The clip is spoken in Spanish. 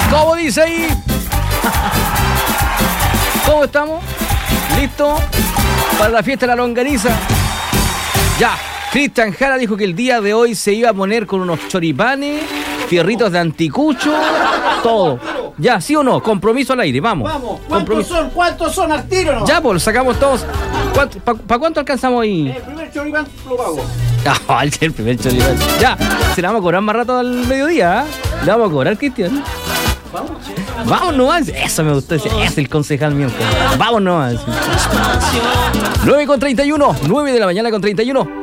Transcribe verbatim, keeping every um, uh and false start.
¿Cómo dice ahí? ¿Cómo estamos? ¿Listo? Para la fiesta de la longaniza. Ya, Cristian Jara dijo que el día de hoy se iba a poner con unos choripanes, fierritos de anticucho, todo. Ya, ¿sí o no? Compromiso al aire, vamos. Vamos, ¿cuántos Compromiso. son? ¿Cuántos son al tiro, no? Ya, pues, sacamos todos. ¿Para pa cuánto alcanzamos ahí? El primer choripán lo pago. Ah, el primer choripán. Ya, se la vamos a cobrar más rato al mediodía, ¿eh? Le vamos a cobrar, Cristian. Vamos. Vamos nomás. Eso me gustó, ese es el concejal mío. Vamos nomás. nueve con treinta y uno, nueve de la mañana con treinta y uno.